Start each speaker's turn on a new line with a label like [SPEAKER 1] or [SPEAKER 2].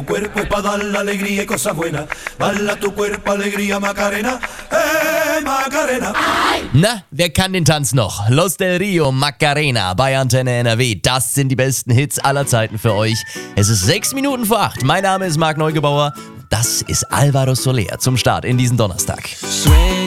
[SPEAKER 1] Cuerpo es para dar la alegría y cosas buenas. Bala tu cuerpo, alegría, Macarena. Macarena.
[SPEAKER 2] Na, wer kann den Tanz noch? Los del Rio, Macarena bei Antenne NRW. Das sind die besten Hits aller Zeiten für euch. Es ist 6 Minuten vor 8. Mein Name ist Marc Neugebauer. Das ist Alvaro Soler zum Start in diesen Donnerstag.
[SPEAKER 3] Sueño